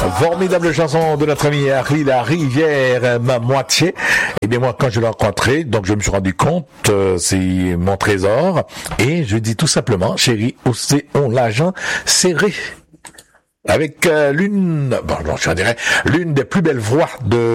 Formidable chanson de notre ami Harry, La Rivière, ma moitié. Eh bien, moi, quand je l'ai rencontré, donc je me suis rendu compte, c'est mon trésor. Et je dis tout simplement, chérie, où c'est on l'argent serré. Avec l'une des plus belles voix de